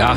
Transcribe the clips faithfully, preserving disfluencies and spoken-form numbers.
Ja.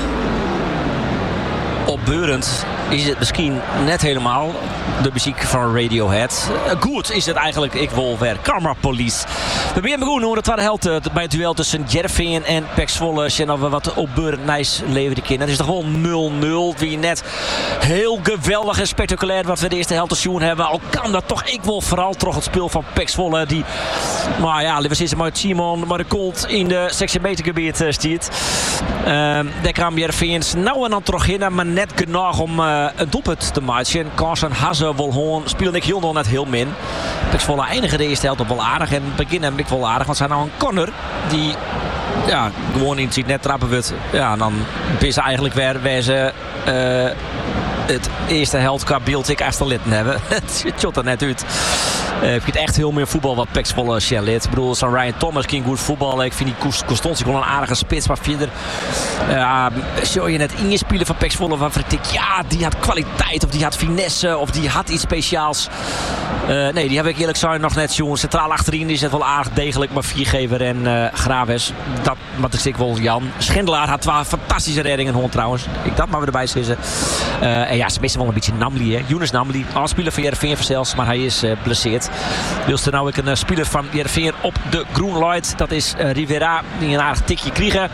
Opbeurend is het misschien net helemaal de muziek van Radiohead. Uh, goed is het eigenlijk, ik wil weer Karma Police. We beginnen begonnen hoor, het waren held uh, bij het duel tussen Heerenveen en P E C Zwolle. En we wat opbeurend nice leverde kind. Het is toch wel nul nul. Wie net heel geweldig en spectaculair wat we de eerste helft te zien hebben. Al kan dat toch, ik wil vooral toch het speel van P E C Zwolle. Die, maar ja, we zitten met Simon, maar de Colt in de zestien meter gebied uh, stiert. Uh, daar kwam Heerenveen nou en dan terug in, maar net genoeg om uh, een doelpunt te maken. Carson Hazen wil gewoon speelde ik heel nog net heel min. P E C Zwolle eindigen de eerste helft op wel aardig en beginnen heb ik wel aardig, want ze hebben nou een corner die ja, gewoon in het net trappen wordt. Ja, en dan is ze eigenlijk weer waar ze uh, het eerste helft qua beeld ik echt litten hebben. Het shot er net uit. Uh, ik vind echt heel meer voetbal wat P E C Zwolle Sjen lid. Ik bedoel, zo'n Ryan Thomas ging goed voetballen. Ik vind die Constance gewoon een aardige spits. Maar verder uh, zou je net ingespelen van P E C Zwolle waarvan ik denk, ja, die had kwaliteit of die had finesse of die had iets speciaals. Uh, nee, die heb ik eerlijk gezegd nog net jongen. Centraal achterin is het wel aardig degelijk, maar Viergever en uh, Graves. Dat wat ik zeg wel Jan. Schendelaar had wel fantastische reddingen hond trouwens. Ik dat maar weer erbij zitten. Uh, en ja, ze missen wel een beetje Namli, hè. Younes Namli, al speler van Heerenveen zelfs, maar hij is uh, blesseerd. Dus er nou ik een uh, speler van Heerenveen op de groen light. Dat is uh, Rivera, die een aardig tikje kregen.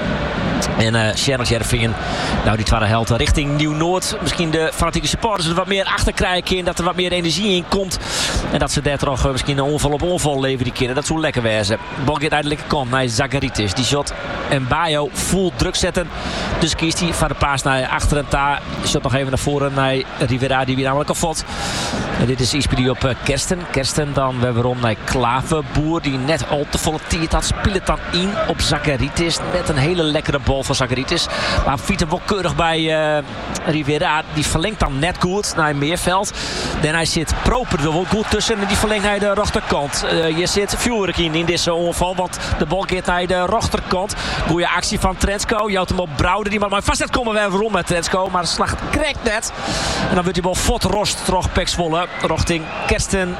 En uh, Sjernos Heerenveen, nou die tweede helft richting Nieuw-Noord. Misschien de fanatieke supporters er wat meer achter krijgen. Dat er wat meer energie in komt. En dat ze daar toch uh, misschien een onval op onval leveren die kinderen. Dat zou lekker wezen. Bal gaat uiteindelijk komt naar Zagaritis. Die shot en Bayo full druk zetten. Dus kiest hij van de paas naar achter en ta. Shot nog even naar voren naar Rivera die weer namelijk afvalt. En dit is Ispedi op uh, Kersten. Kersten dan weer waarom naar Klaverboer. Die net al te volle tiert had. Speelt het dan in op Zagaritis. Net een hele lekkere bal van Zagaritis. Maar Fiet hem wel keurig bij uh, Rivera. Die verlengt dan net goed naar Meerveld. Dan hij zit proper er wel goed tussen. En die verlengt naar de rechterkant. Uh, je zit Fjorik in in deze onval. Want de bal gaat naar de rechterkant. Goeie actie van Trensko. Je houdt hem op Brouwer. Die maar vast net komen we even rond met Trensko. Maar de slag krijgt net. En dan wordt die bal fot rost. Terug P E C Zwolle. Richting Kersten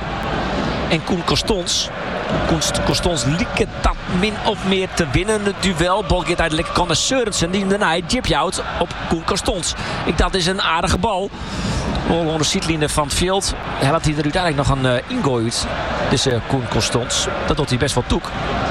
en Koen Constance. Constance liep dat min of meer te winnen. Het duel. Bal gaat uiteindelijk kan de Sørensen. Die daarna jipje houdt op Koen Constance. Ik dat is een aardige bal. Onder de zietlijnen van het veld. Hij had hij er uiteindelijk nog een uh, ingooi uit. Dus uh, Koen Constance. Dat doet hij best wel toek.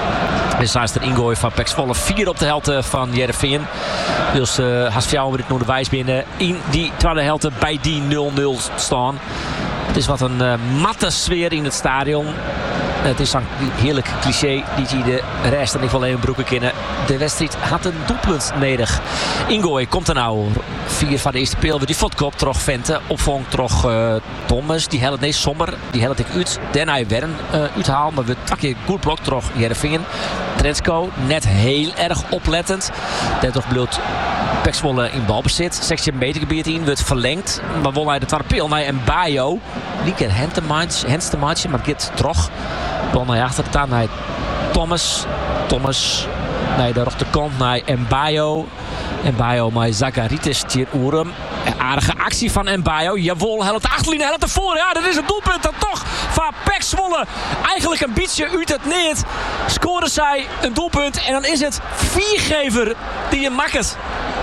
Dus daar is er ingooi van P E C Zwolle. Vier op de helft van Heerenveen. Dus uh, Hasfjouwen we dit nog de wijs binnen. In die tweede helft bij die nul nul staan. Het is wat een uh, matte sfeer in het stadion. Het is een heerlijk cliché. Die zie de rest en ik wil even broeken kennen. De wedstrijd had een doelpunt nodig. Ingooi komt er nou. Vier van de eerste speelden. Die fotkop terug Vente. Opvang terug uh, Thomas. Die helpt nee Sommer. Die helpt ik uit. Dan hij Wern uh, uithaal. Maar we twee keer goed blok terug Heerenveen. Trensko net heel erg oplettend. Dat toch bloed P E C Zwolle in balbezit. zestien meter gebied in. Wordt verlengd. Maar won hij de tweede peel naar en Bayo. Die keer Hens te matchen. Maar get terug. Bal naar achter staan naar Thomas. Thomas naar de rechterkant naar Mbayo. Mbayo maar Zagaritis hier Oerum. Aardige actie van Mbayo. Jawel, helpt de achterlijn, helpt ervoor. Ja, dat is het doelpunt dan toch van P E C Zwolle. Eigenlijk een beetje uit het neert. Scoren zij een doelpunt en dan is het Viergever die je maakt.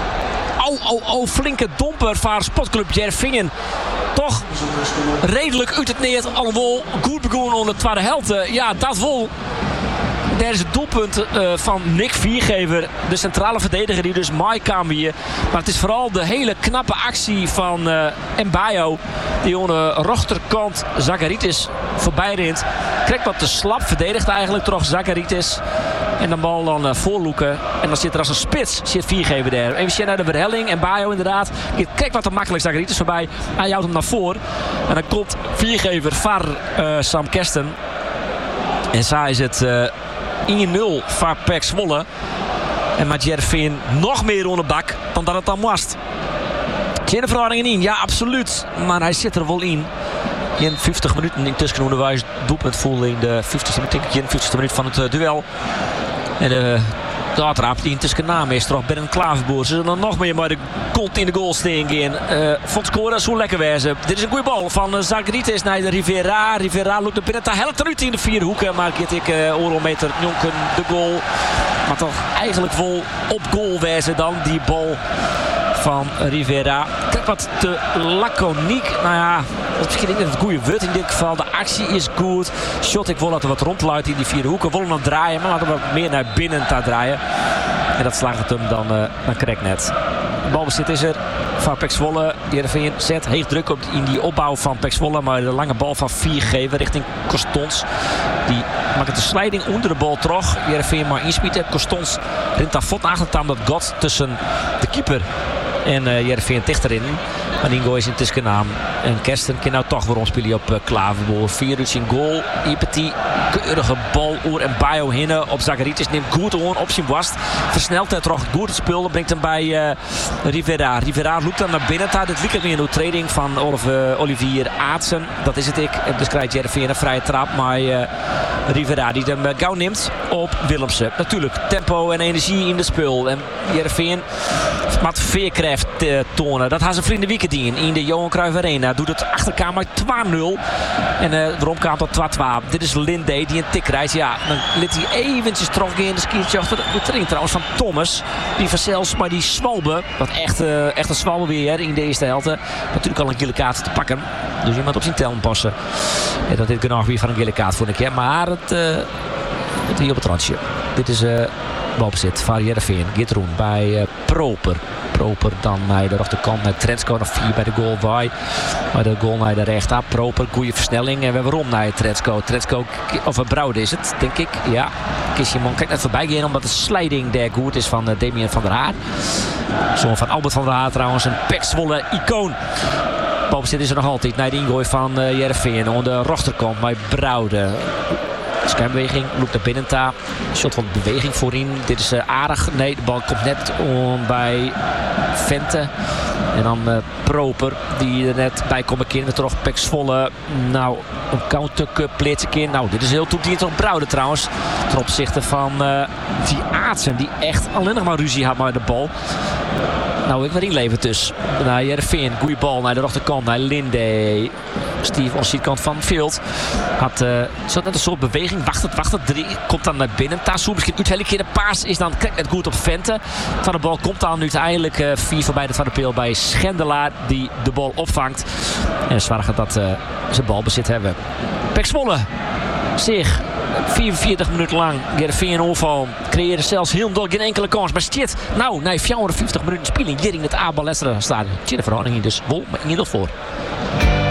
Oh, oh, oh, flinke domper van Sportclub Heerenveen. Toch redelijk uit het neert. Alhoewel goed begonnen onder de tweede helft. Ja, dat wel. Daar is het doelpunt uh, van Nick Viergever. De centrale verdediger die dus Mai kwam hier. Maar het is vooral de hele knappe actie van uh, Mbayo. Die aan de rechterkant Zagaritis voorbij rent. Krijgt wat te slap. Verdedigt eigenlijk toch Zagaritis. En de bal dan uh, voorloeken. En dan zit er als een spits zit Viergever daar. Even naar de verhelling. Mbayo inderdaad. Kijk wat te makkelijk Zagaritis voorbij. Hij houdt hem naar voren. En dan komt Viergever var uh, Sam Kersten. En zo is het uh, één nul voor P E C Zwolle. En met Heerenveen nog meer onder bak dan dat het dan was. Zit de verhoudingen in? Ja, absoluut. Maar hij zit er wel in. In vijftig minuten intussen onderwijs doelpunt voelde in de vijftigste minuut van het uh, duel. En de Daar trap die tussen naam is toch bij een Klaverboer. Ze zullen nog meer maar de kont in de goal steen gaan. Uh, Vond scoren zo lekker wezen. Dit is een goede bal van uh, Zagritis naar de Rivera. Rivera loopt naar binnen. Daar helpt eruit in de vierde hoeken. Maar get ik uh, Eurometer jonken de goal. Maar toch eigenlijk vol op goal wezen dan die bal van Rivera. Kijk wat te laconiek. Nou ja, dat is misschien niet het goede woord in dit geval. De actie is goed. Shot, ik wil dat er wat rondluidt in die vierde hoeken. We willen hem draaien, maar laten we wat meer naar binnen te draaien. En dat slaagt het hem dan, uh, dan correct net. De balbezit is er van Pek Zwolle. Heerenveen zet heet druk op in die opbouw van Pek Zwolle. Maar de lange bal van vier geven richting Costons. Die maakt de slijding onder de bal terug. Heerenveen maar insmieten. Costons rint daar vod achter dat God tussen de keeper en Heerenveen uh, dicht erin. Maar Ingo is intussen naam. En Kersten kan nou toch weer omspelen op uh, Klaverboer. vier uur in goal. Ipeti, keurige bal oer en Bayo hinnen op Zagaritis. Neemt goed on op zijn wast. Versnelt hij toch goed het spul. Brengt hem bij uh, Rivera. Rivera loopt dan naar binnen. Dit liep weer een training van Oliver, Olivier Aartsen. Dat is het ik. En dus krijgt Heerenveen een vrije trap. Maar uh, Rivera die hem uh, gauw neemt op Willemsen. Natuurlijk tempo en energie in de spul. En Heerenveen wat veerkracht uh, tonen. Dat had zijn vrienden Wiekendien in de Johan Cruijff Arena. Doet het achterkamer twee nul. En uh, de romkaart tot twee twee. Dit is Linde die een tik rijdt. Ja, dan liet hij eventjes terug in de skiertje achter de train trouwens van Thomas. Die verzels, maar die Swalbe. Wat echt, uh, echt een Swalbe weer in de eerste helft. Natuurlijk al een gele kaart te pakken. Dus iemand op zijn tel passen. En dat dit genoeg weer van een gele kaart voor een keer. Maar het, uh, het hier op het randje. Dit is uh, balbezit van Heerenveen. Gitroen bij uh, Proper. Proper dan naar de rechterkant naar Trensko. Nog vier bij de goal bij. Maar de goal naar de rechter. Proper, goede versnelling. En we hebben rond naar Trensko. Trensko, of een Brouwde is het, denk ik. Ja. Kissimon kijkt net voorbij gaan omdat de sliding daar goed is van uh, Damien van der Haar. Zoon van Albert van der Haar trouwens. Een Pek Zwolle icoon. Balbezit is er nog altijd naar de ingooi van uh, Heerenveen. Aan de rechterkant bij Brouwde. Schermbeweging, loopt naar binnen daar. Shot van beweging voorin. Dit is uh, aardig. Nee, de bal komt net om bij Vente. En dan uh, Proper, die er net bij komt. Een keer met terug Pek Zwolle. Nou, een countercup pleert een keer. Nou, dit is heel toe. Die toch Brouwde trouwens. Ten opzichte van uh, die Aartsen. Die echt alleen nog maar ruzie had met de bal. Nou, ik weer inleverd dus. Naar Heerenveen. Goeie bal naar de rechterkant. Naar Linde. Steve aan de kant van het veld. Had uh, zat net een soort beweging. Wacht het, wacht het. Drie, komt dan naar binnen. Tassou misschien uiteindelijk keer de paas is dan krijgt het goed op Vente. Van de bal komt dan uiteindelijk uh, vier voorbij de Van der Peel bij Schendelaar. Die de bal opvangt. En zorgen dat uh, ze balbezit hebben. Pek Zwolle zich vierenveertig minuten lang Heerenveen overval. Creëerde zelfs heel door geen enkele kans. Maar stiet nou, na vijfenvijftig minuten spelen hier in het A B L stadion. Tjie de verhouding dus vol, maar in ieder geval voor.